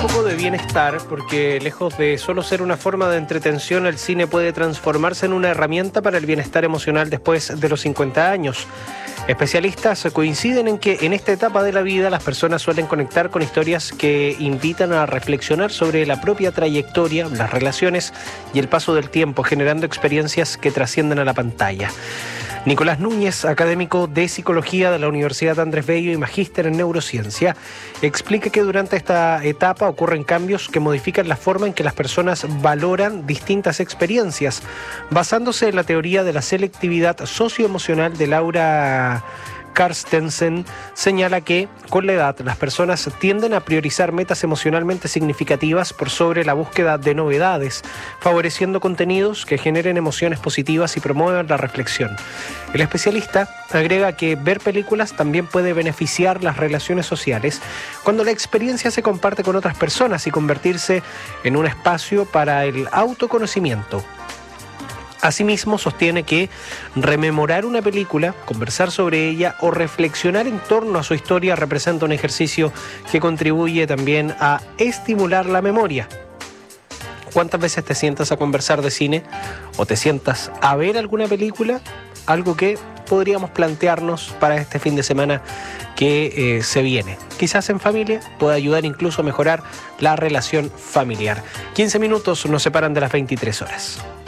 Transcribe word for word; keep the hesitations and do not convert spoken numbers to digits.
poco de bienestar, porque lejos de solo ser una forma de entretención, el cine puede transformarse en una herramienta para el bienestar emocional después de los cincuenta años. Especialistas coinciden en que en esta etapa de la vida las personas suelen conectar con historias que invitan a reflexionar sobre la propia trayectoria, las relaciones y el paso del tiempo, generando experiencias que trascienden a la pantalla. Nicolás Núñez, académico de Psicología de la Universidad Andrés Bello y magíster en Neurociencia, explica que durante esta etapa ocurren cambios que modifican la forma en que las personas valoran distintas experiencias, basándose en la teoría de la selectividad socioemocional de Laura Carstensen. Señala que con la edad las personas tienden a priorizar metas emocionalmente significativas por sobre la búsqueda de novedades, favoreciendo contenidos que generen emociones positivas y promuevan la reflexión. El especialista agrega que ver películas también puede beneficiar las relaciones sociales cuando la experiencia se comparte con otras personas y convertirse en un espacio para el autoconocimiento. Asimismo, sostiene que rememorar una película, conversar sobre ella o reflexionar en torno a su historia representa un ejercicio que contribuye también a estimular la memoria. ¿Cuántas veces te sientas a conversar de cine o te sientas a ver alguna película? Algo que podríamos plantearnos para este fin de semana que eh, se viene. Quizás en familia pueda ayudar incluso a mejorar la relación familiar. quince minutos nos separan de las veintitrés horas.